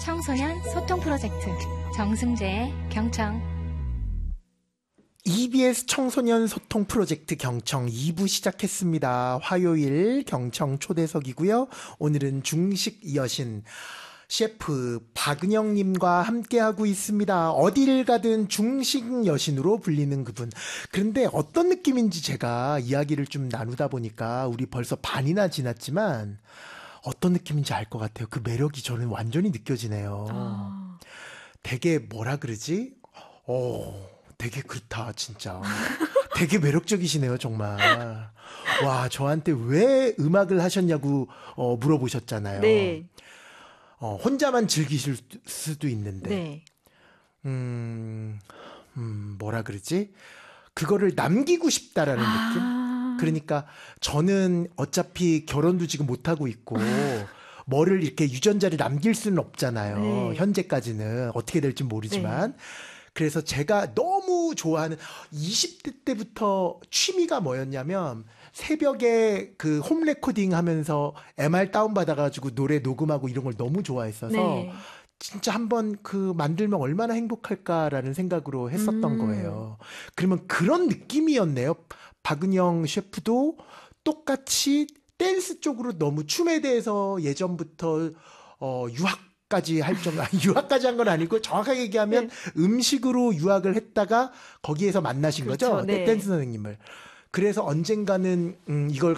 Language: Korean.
청소년 소통 프로젝트 정승재의 경청. EBS 청소년 소통 프로젝트 경청 2부 시작했습니다. 화요일 경청 초대석이고요. 오늘은 중식 여신 셰프 박은영님과 함께하고 있습니다. 어딜 가든 중식 여신으로 불리는 그분. 그런데 어떤 느낌인지 제가 이야기를 좀 나누다 보니까 우리 벌써 반이나 지났지만 어떤 느낌인지 알 것 같아요. 그 매력이 저는 완전히 느껴지네요. 되게 뭐라 그러지? 되게 그렇다 진짜. 되게 매력적이시네요 정말. 와, 저한테 왜 음악을 하셨냐고 물어보셨잖아요. 네. 혼자만 즐기실 수도 있는데 네. 뭐라 그러지? 그거를 남기고 싶다라는 느낌? 그러니까 저는 어차피 결혼도 지금 못하고 있고 뭐를 이렇게 유전자를 남길 수는 없잖아요. 네. 현재까지는 어떻게 될지 모르지만. 네. 그래서 제가 너무 좋아하는 20대 때부터 취미가 뭐였냐면 새벽에 그 홈 레코딩 하면서 MR 다운받아가지고 노래 녹음하고 이런 걸 너무 좋아했어서 네. 진짜 한번 그 만들면 얼마나 행복할까라는 생각으로 했었던 거예요. 그러면 그런 느낌이었네요. 박은영 셰프도 똑같이 댄스 쪽으로 너무 춤에 대해서 예전부터 유학까지 할 정도, 유학까지 한 건 아니고 정확하게 얘기하면 음식으로 유학을 했다가 거기에서 만나신 그렇죠. 거죠? 네. 댄스 선생님을. 그래서 언젠가는 이걸